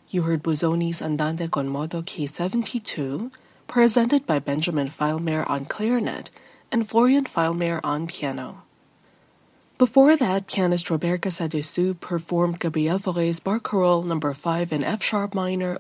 You heard Busoni's Andante con Modo K72, presented by Benjamin Filemeyer on clarinet and Florian Filemeyer on piano. Before that, pianist Robert Casadesus performed Gabriel Fauré's Barcarolle No. 5 in F-sharp minor,